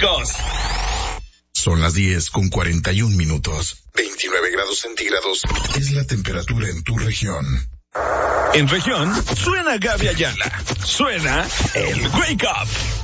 chicos. Son las 10:41. 29 grados centígrados es la temperatura en tu región. En región, suena Gaby Ayala. Suena el Wake Up.